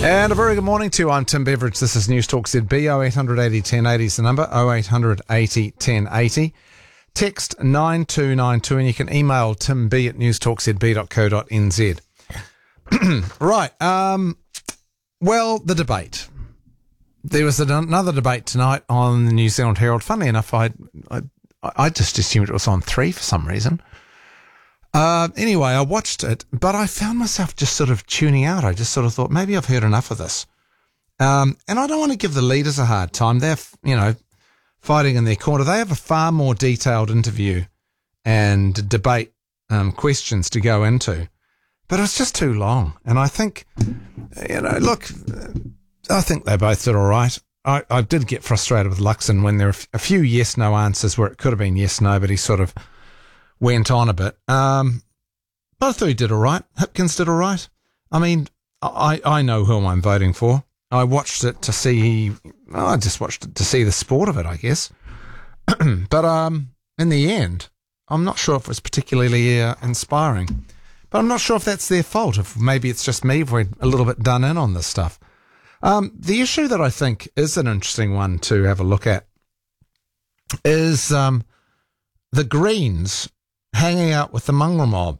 And a very good morning to you. I'm Tim Beveridge. This is News Talk ZB. 0800 80 1080 is the number. 0800 80 1080. Text 9292 and you can email timb@newstalkzb.co.nz. Right. Well, the debate. There was another debate tonight on the New Zealand Herald. Funnily enough, I just assumed it was on 3 for some reason. Anyway, I watched it, but I found myself just sort of tuning out. I just sort of thought, maybe I've heard enough of this. And I don't want to give the leaders a hard time. They're, fighting in their corner. They have a far more detailed interview and debate questions to go into. But it's just too long. And I think, look, I think they both did all right. I did get frustrated with Luxon when there were a few yes-no answers where it could have been yes-no, but he sort of went on a bit. But I thought he did all right. Hipkins did all right. I mean, I know who I'm voting for. I watched it to see, I just watched it to see the sport of it, I guess. But in the end, I'm not sure if it was particularly inspiring. But I'm not sure if that's their fault, if maybe it's just me, if we're a little bit done in on this stuff. The issue that I think is an interesting one to have a look at is the Greens hanging out with the Mongrel mob.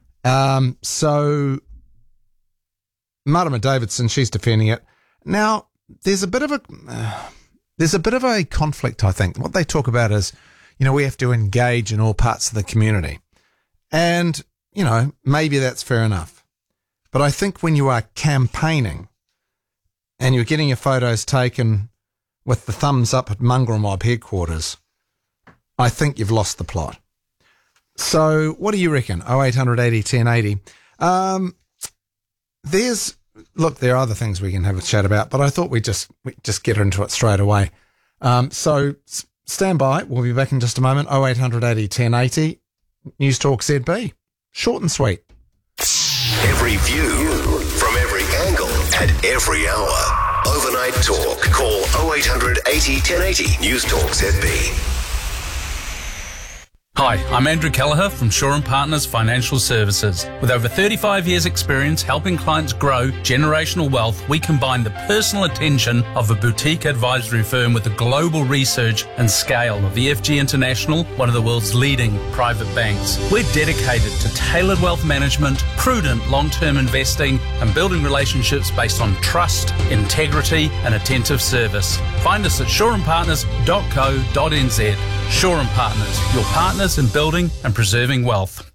So Marama Davidson, she's defending it. Now, there's a bit of a conflict, I think. What they talk about is, we have to engage in all parts of the community. And, maybe that's fair enough. But I think when you are campaigning and you're getting your photos taken with the thumbs up at Mongrel Mob headquarters, I think you've lost the plot. So what do you reckon? 0800 80 1080. There are other things we can have a chat about, but I thought we just get into it straight away. So stand by. We'll be back in just a moment. 0800 80 1080. News Talk ZB. Short and sweet. Every view from every angle at every hour. Overnight Talk. Call 0800 80 1080. News Talk ZB. Hi, I'm Andrew Kelleher from Shaw & Partners Financial Services. With over 35 years' experience helping clients grow generational wealth, we combine the personal attention of a boutique advisory firm with the global research and scale of EFG International, one of the world's leading private banks. We're dedicated to tailored wealth management, prudent long-term investing, and building relationships based on trust, integrity, and attentive service. Find us at shawandpartners.co.nz. Shaw & Partners, your partners in building and preserving wealth.